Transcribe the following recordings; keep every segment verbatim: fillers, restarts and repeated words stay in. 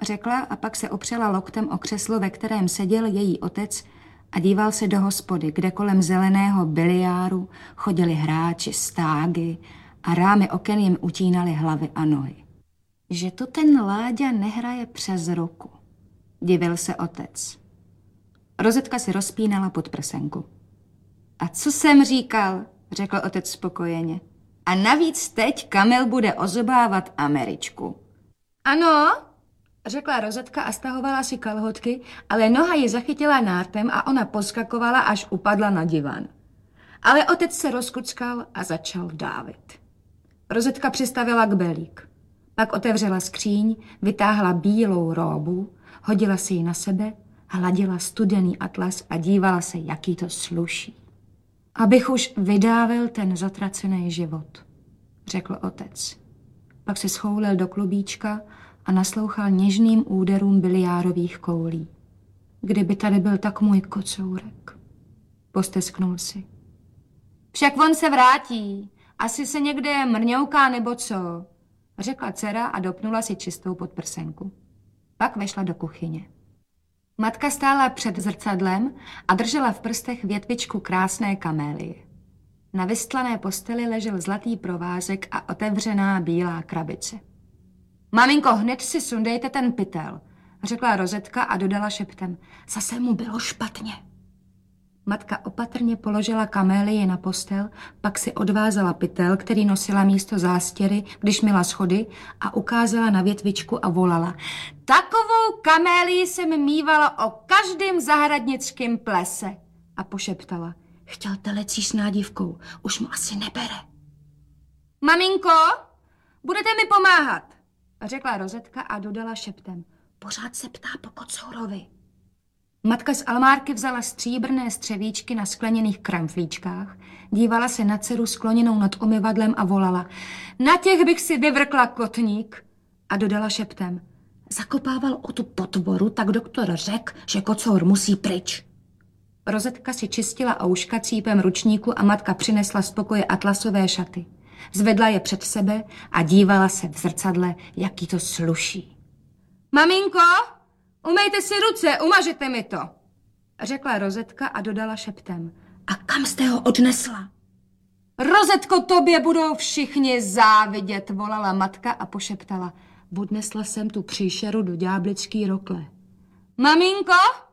řekla a pak se opřela loktem o křeslo, ve kterém seděl její otec a díval se do hospody, kde kolem zeleného biliáru chodili hráči stágy a rámy oken jim utínaly hlavy a nohy. Že to ten Láďa nehraje přes ruku, divil se otec. Rozetka si rozpínala podprsenku. A co jsem říkal, řekl otec spokojeně. A navíc teď Kamil bude ozobávat Američku. Ano, řekla Rozetka a stahovala si kalhotky, ale noha ji zachytila nártem a ona poskakovala, až upadla na divan. Ale otec se rozkuckal a začal dávit. Rozetka přistavila kbelík. Pak otevřela skříň, vytáhla bílou róbu, hodila si ji na sebe, hladila studený atlas a dívala se, jaký to sluší. Abych už vydávil ten zatracený život, řekl otec. Pak se schoulil do klubíčka a naslouchal něžným úderům biliárových koulí. Kdyby tady byl tak můj kocourek. Postesknul si. Však on se vrátí. Asi se někde mrňouká nebo co, řekla dcera a dopnula si čistou podprsenku. Pak vešla do kuchyně. Matka stála před zrcadlem a držela v prstech větvičku krásné kamélie. Na vystlané posteli ležel zlatý provázek a otevřená bílá krabice. Maminko, hned si sundejte ten pytel, řekla Rozetka a dodala šeptem. Zase mu bylo špatně. Matka opatrně položila kamélii na postel, pak si odvázala pytel, který nosila místo zástěry, když měla schody, a ukázala na větvičku a volala. Takovou kamélii jsem mívala o každém zahradnickém plese. A pošeptala. Chtěl telecí s nádivkou, už mu asi nebere. Maminko, budete mi pomáhat, řekla Rozetka a dodala šeptem. Pořád se ptá po kocourovi. Matka z almárky vzala stříbrné střevíčky na skleněných kramflíčkách, dívala se na dceru skloněnou nad umyvadlem a volala. Na těch bych si vyvrkla kotník. A dodala šeptem. Zakopával o tu potvoru, tak doktor řekl, že kocour musí pryč. Rozetka si čistila ouška cípem ručníku a matka přinesla z pokoje atlasové šaty. Zvedla je před sebe a dívala se v zrcadle, jaký to sluší. Maminko, umejte si ruce, umažete mi to, řekla Rozetka a dodala šeptem. A kam jste ho odnesla? Rozetko, tobě budou všichni závidět, volala matka a pošeptala. Odnesla jsem tu příšeru do ďáblický rokle. Maminko,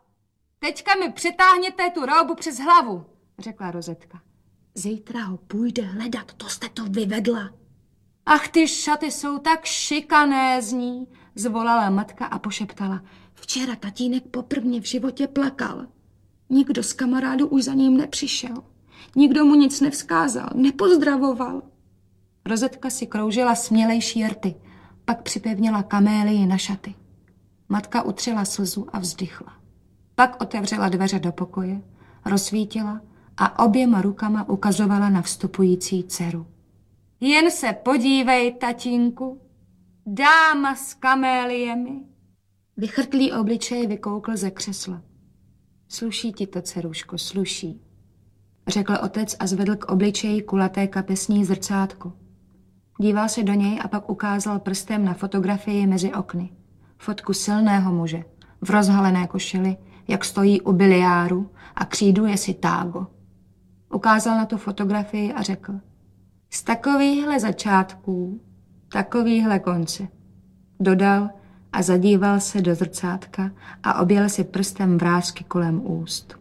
teďka mi přitáhněte tu róbu přes hlavu, řekla Rozetka. Zítra ho půjde hledat, to jste to vyvedla. Ach, ty šaty jsou tak šikanézní, zvolala matka a pošeptala. Včera tatínek poprvně v životě plakal. Nikdo z kamarádů už za ním nepřišel. Nikdo mu nic nevzkázal, nepozdravoval. Rozetka si kroužila smělejší rty, pak připevnila kamélii na šaty. Matka utřela slzu a vzdychla. Pak otevřela dveře do pokoje, rozsvítila a oběma rukama ukazovala na vstupující dceru. Jen se podívej, tatínku, dáma s kaméliemi. Vychrtlý obličej vykoukl ze křesla. Sluší ti to, dceruško, sluší, řekl otec a zvedl k obličeji kulaté kapesní zrcátko. Díval se do něj a pak ukázal prstem na fotografii mezi okny. Fotku silného muže, v rozhalené košili, jak stojí u biliáru a kříduje si tágo. Ukázal na tu fotografii a řekl. Z takovýchhle začátků, takovýhle konce. Dodal a zadíval se do zrcátka a objel si prstem vrásky kolem úst.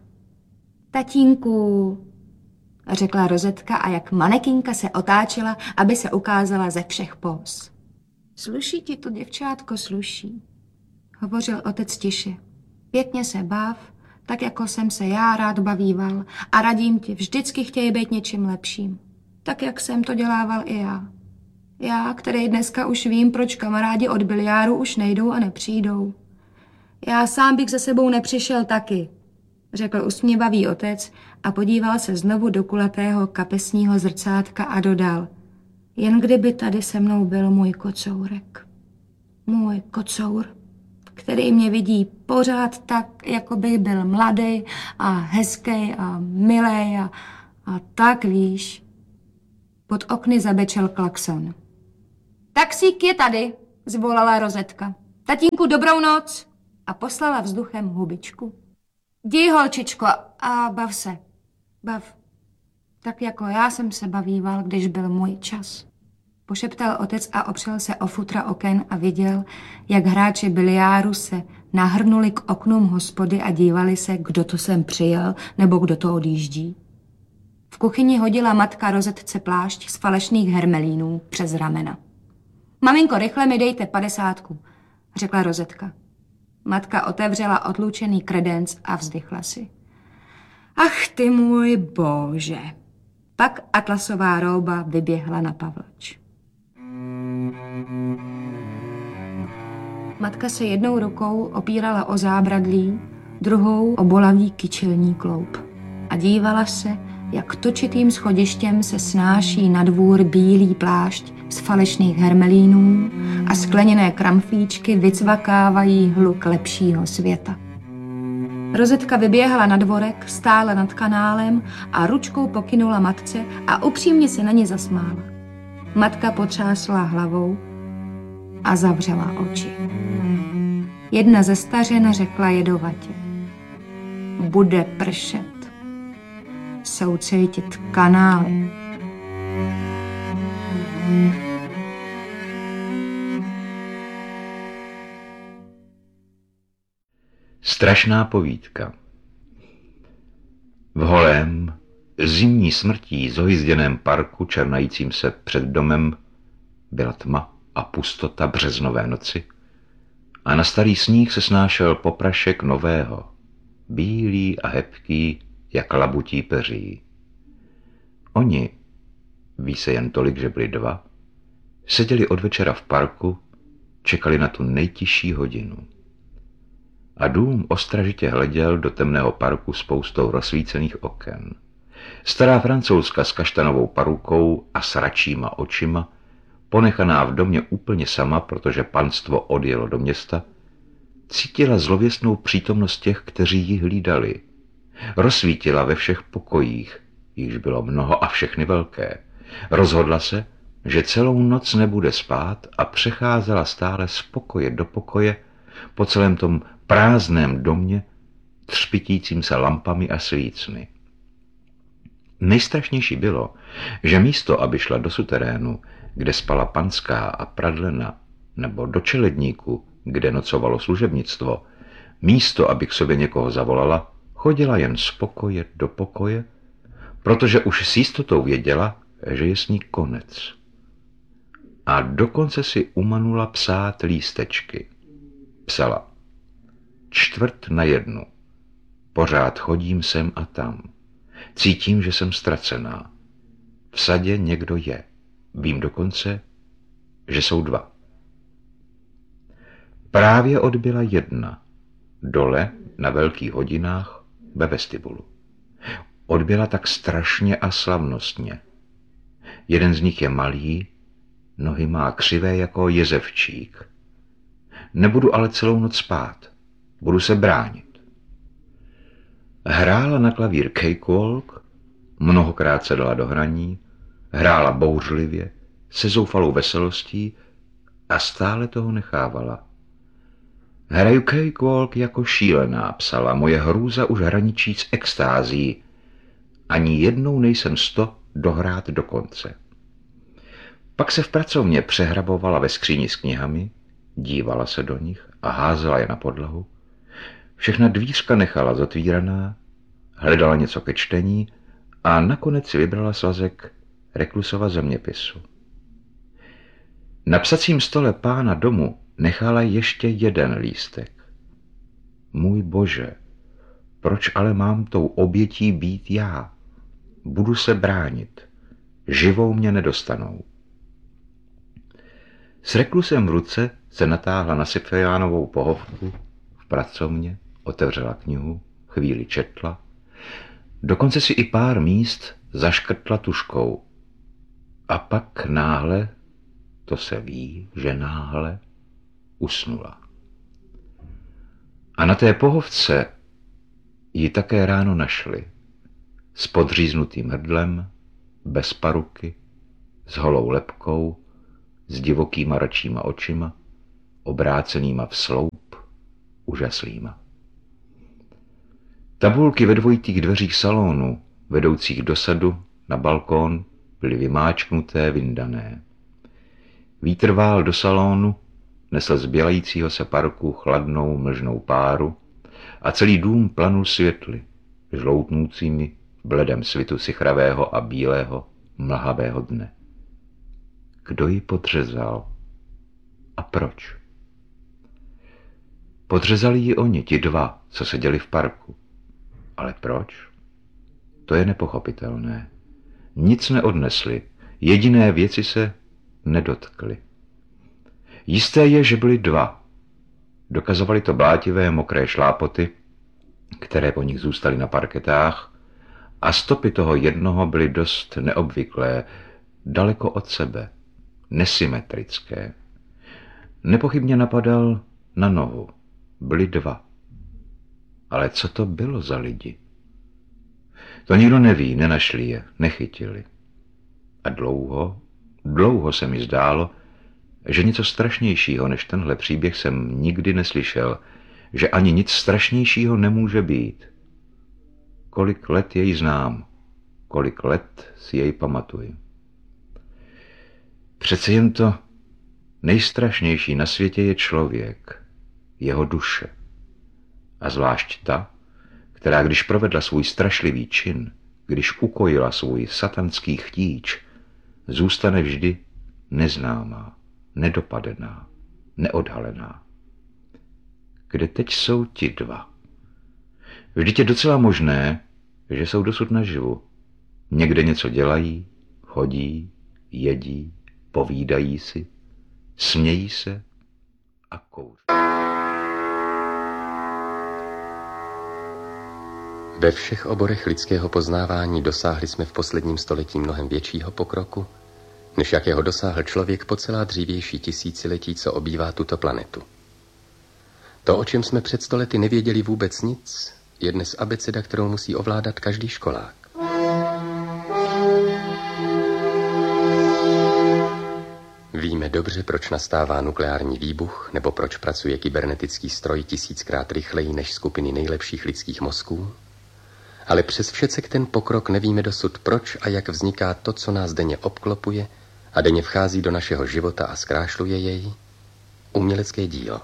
Tatínku, řekla Rozetka a jak manekinka se otáčela, aby se ukázala ze všech póz. Sluší ti to, děvčátko, sluší, hovořil otec tiše. Pěkně se bav, tak jako jsem se já rád bavíval a radím ti, vždycky chtěj být něčím lepším. Tak, jak jsem to dělával i já. Já, který dneska už vím, proč kamarádi od biliáru už nejdou a nepřijdou. Já sám bych za sebou nepřišel taky, řekl usměvavý otec a podíval se znovu do kulatého kapesního zrcátka a dodal. Jen kdyby tady se mnou byl můj kocourek. Můj kocour, který mě vidí pořád tak, jako bych byl mladý a hezký a milý a, a tak, víš. Pod okny zabečel klakson. Taxík je tady, zvolala Rozetka. Tatínku, dobrou noc! A poslala vzduchem hubičku. Jdi, holčičko, a bav se. Bav. Tak jako já jsem se bavíval, když byl můj čas. Pošeptal otec a opřel se o futra oken a viděl, jak hráči biliáru se nahrnuli k oknům hospody a dívali se, kdo to sem přijel nebo kdo to odjíždí. V kuchyni hodila matka Rozetce plášť z falešných hermelínů přes ramena. Maminko, rychle mi dejte padesátku, řekla Rozetka. Matka otevřela otlučený kredenc a vzdychla si. Ach ty můj bože. Pak atlasová rouba vyběhla na pavlač. Matka se jednou rukou opírala o zábradlí, druhou o bolavý kyčelní kloup. A dívala se, jak točitým schodištěm se snáší na dvůr bílý plášť z falešných hermelínů a skleněné kramflíčky vycvakávají hluk lepšího světa. Rozetka vyběhla na dvorek, stála nad kanálem a ručkou pokynula matce a upřímně se na ně zasmála. Matka potřásla hlavou a zavřela oči. Jedna ze stařen řekla jedovatě. Bude pršet. Soucítit kanály. Strašná povídka. V holém, zimní smrtí zohyzděném parku černajícím se před domem byla tma a pustota březnové noci a na starý sníh se snášel poprašek nového, bílý a hebký, jak labutí peří. Oni, ví se jen tolik, že byli dva, seděli od večera v parku, čekali na tu nejtižší hodinu. A dům ostražitě hleděl do temného parku spoustou rozsvícených oken. Stará Francouzka s kaštanovou parukou a sračíma očima, ponechaná v domě úplně sama, protože panstvo odjelo do města, cítila zlověstnou přítomnost těch, kteří ji hlídali. Rozsvítila ve všech pokojích, jichž bylo mnoho a všechny velké. Rozhodla se, že celou noc nebude spát a přecházela stále z pokoje do pokoje po celém tom prázdném domě, třpitícím se lampami a svícny. Nejstrašnější bylo, že místo, aby šla do suterénu, kde spala panská a pradlena, nebo do čeledníku, kde nocovalo služebnictvo, místo, aby k sobě někoho zavolala, chodila jen z pokoje do pokoje, protože už s jistotou věděla, že je s ní konec. A dokonce si umanula psát lístečky. Psala. Čtvrt na jednu. Pořád chodím sem a tam. Cítím, že jsem ztracená. V sadě někdo je. Vím dokonce, že jsou dva. Právě odbyla jedna. Dole, na velkých hodinách, ve vestibulu. Odbyla tak strašně a slavnostně. Jeden z nich je malý, nohy má křivé jako jezevčík. Nebudu ale celou noc spát. Budu se bránit. Hrála na klavír cakewalk, mnohokrát se dala do hraní, hrála bouřlivě, se zoufalou veselostí a stále toho nechávala. Hraju cakewalk jako šílená, psala, moje hrůza už hraničí s extází. Ani jednou nejsem sto dohrát do konce. Pak se v pracovně přehrabovala ve skříni s knihami, dívala se do nich a házela je na podlahu. Všechna dvířka nechala zatvíraná, hledala něco ke čtení a nakonec si vybrala svazek Reklusova zeměpisu. Na psacím stole pána domu nechala ještě jeden lístek. Můj bože, proč ale mám tou obětí být já? Budu se bránit. Živou mě nedostanou. S reklusem v ruce se natáhla na Sipfejánovou pohovku v pracovně, otevřela knihu, chvíli četla, dokonce si i pár míst zaškrtla tužkou. A pak náhle, to se ví, že náhle, usnula. A na té pohovce ji také ráno našli, s podříznutým hrdlem, bez paruky, s holou lebkou, s divokýma račíma očima, obrácenýma v sloup, úžaslýma. Tabulky ve dvojitých dveřích salonu, vedoucích do sadu na balkón, byly vymáčknuté, vyndané. Vítr vál do salonu, nesl z bělajícího se parku chladnou mlžnou páru a celý dům planul světly, žloutnoucími v bledém svitu sichravého a bílého mlhavého dne. Kdo ji podřezal? A proč? Podřezali ji oni, ti dva, co seděli v parku. Ale proč? To je nepochopitelné. Nic neodnesli, jediné věci se nedotkli. Jisté je, že byli dva. Dokazovali to blátivé mokré šlápoty, které po nich zůstaly na parketách, a stopy toho jednoho byly dost neobvyklé, daleko od sebe, nesymetrické. Nepochybně napadal na nohu. Byli dva. Ale co to bylo za lidi? To nikdo neví, nenašli je, nechytili. A dlouho, dlouho se mi zdálo, že něco strašnějšího než tenhle příběh jsem nikdy neslyšel, že ani nic strašnějšího nemůže být. Kolik let jej znám, kolik let si jej pamatuji. Přece jen to nejstrašnější na světě je člověk, jeho duše. A zvlášť ta, která když provedla svůj strašlivý čin, když ukojila svůj satanský chtíč, zůstane vždy neznámá, nedopadená, neodhalená. Kde teď jsou ti dva? Vždyť je docela možné, že jsou dosud naživu. Někde něco dělají, chodí, jedí, povídají si, smějí se a kouří. Ve všech oborech lidského poznávání dosáhli jsme v posledním století mnohem většího pokroku, než jakého dosáhl člověk po celá dřívější tisíciletí, co obývá tuto planetu. To, o čem jsme před stolety nevěděli vůbec nic, je dnes abeceda, kterou musí ovládat každý školák. Víme dobře, proč nastává nukleární výbuch, nebo proč pracuje kybernetický stroj tisíckrát rychleji než skupiny nejlepších lidských mozků, ale přes všecek ten pokrok nevíme dosud, proč a jak vzniká to, co nás denně obklopuje a denně vchází do našeho života a zkrášluje jej, umělecké dílo.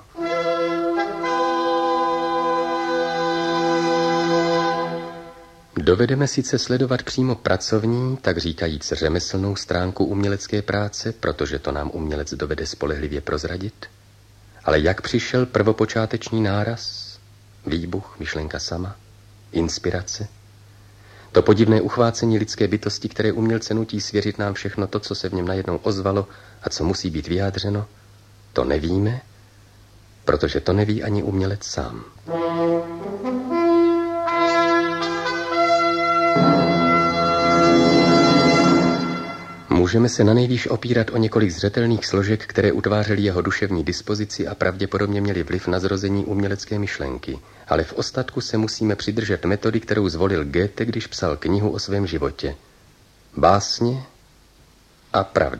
Dovedeme sice sledovat přímo pracovní, tak říkajíc řemeslnou stránku umělecké práce, protože to nám umělec dovede spolehlivě prozradit, ale jak přišel prvopočáteční náraz, výbuch, myšlenka sama, inspirace, to podivné uchvácení lidské bytosti, které umělce nutí svěřit nám všechno to, co se v něm najednou ozvalo a co musí být vyjádřeno, to nevíme, protože to neví ani umělec sám. Můžeme se na nejvýš opírat o několik zřetelných složek, které utvářely jeho duševní dispozici a pravděpodobně měly vliv na zrození umělecké myšlenky, ale v ostatku se musíme přidržet metody, kterou zvolil Goethe, když psal knihu o svém životě. Básně a pravda.